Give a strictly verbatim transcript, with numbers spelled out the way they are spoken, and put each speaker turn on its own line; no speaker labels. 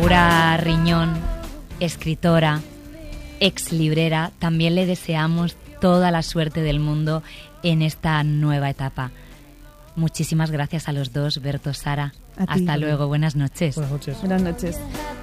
Laura Riñón, escritora, ex librera, también le deseamos toda la suerte del mundo en esta nueva etapa. Muchísimas gracias a los dos, Berto, Sara.
A ti.
Hasta luego, buenas noches.
Buenas noches.
Buenas noches.